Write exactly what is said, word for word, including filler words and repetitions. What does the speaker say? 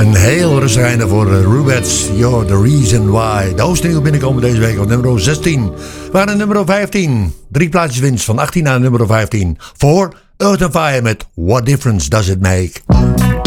Een heel rustig einde voor uh, Rubettes, You're the Reason Why. De hoofdsingle binnenkomen deze week op nummer zestien. Waar aan nummer vijftien. Drie plaatjes winst van achttien naar nummer vijftien. Voor Earth and Fire met What Difference Does It Make.